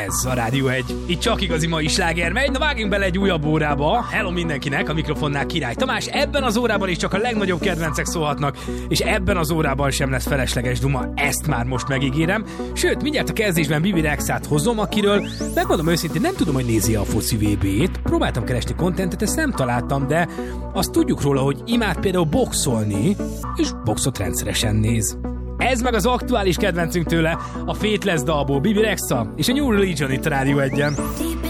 Ez a Rádió 1. Itt csak igazi mai sláger megy. Na vágjunk bele egy újabb órába. Hello mindenkinek, a mikrofonnál Király Tamás. Ebben az órában is csak a legnagyobb kedvencek szólhatnak, és ebben az órában sem lesz felesleges duma. Ezt már most megígérem. Sőt, mindjárt a kezdésben Bibi Rexát hozom, akiről megmondom őszintén, nem tudom, hogy nézi a foci VB-t. Próbáltam keresni kontentet, ezt nem találtam, de azt tudjuk róla, hogy imád például boxolni, és boxot rendszeresen néz. Ez meg az aktuális kedvencünk tőle, a Faithless dalból Bibi Rexa és a New Religion itt a Rádió 1-en.